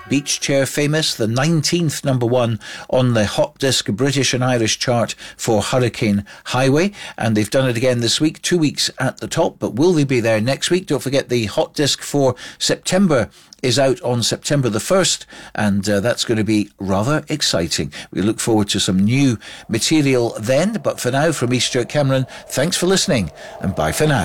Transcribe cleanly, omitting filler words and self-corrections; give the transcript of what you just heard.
Beach Chair famous, the 19th number one on the Hot Disc British and Irish chart for Hurricane Highway, and they've done it again this week, 2 weeks at the top, but will they be there next week? Don't forget the Hot Disc for September is out on September the 1st, and that's going to be rather exciting. We look forward to some new material then, but for now, from me, Stuart Cameron, thanks for listening, and bye for now.